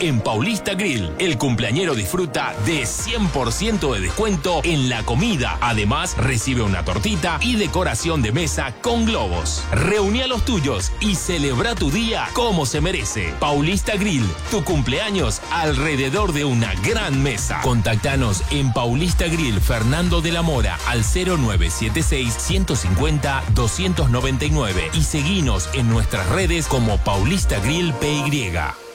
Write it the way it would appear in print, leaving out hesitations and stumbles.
en Paulista Grill. El cumpleañero disfruta de 100% de descuento en la comida. Además, recibe una tortita y decoración de mesa con globos. Reuní a los tuyos y celebra tu día como se merece. Paulista Grill, tu cumpleaños alrededor de una gran mesa. Contactanos en Paulista Grill Fernando de la Mora al 0976 150 299 y seguinos en nuestras redes como Paulista Grill PY.